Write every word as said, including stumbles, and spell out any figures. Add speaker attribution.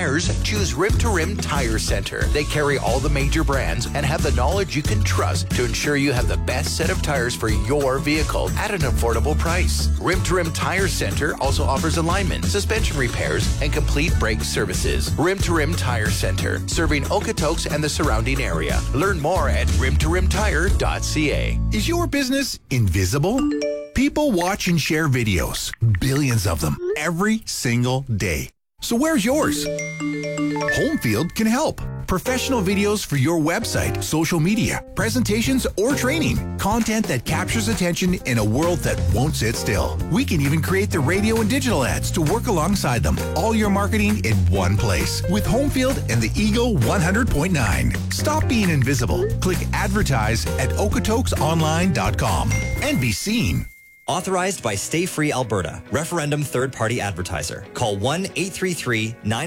Speaker 1: tires, choose Rim to Rim Tire Center. They carry all the major brands and have the knowledge you can trust to ensure you have the best set of tires for your vehicle at an affordable price. Rim to Rim Tire Center also offers alignment, suspension repairs, and complete brake services. Rim to Rim Tire Center, serving Okotoks and the surrounding area. Learn more at rim to rim tire dot c a.
Speaker 2: Is your business invisible? People watch and share videos, billions of them, every single day. So where's yours? Homefield can help. Professional videos for your website, social media, presentations, or training. Content that captures attention in a world that won't sit still. We can even create the radio and digital ads to work alongside them. All your marketing in one place with Homefield and the Eagle one hundred point nine. Stop being invisible. Click advertise at okotokes online dot com and be seen.
Speaker 3: Authorized by Stay Free Alberta. Referendum third-party advertiser. Call one eight three three nine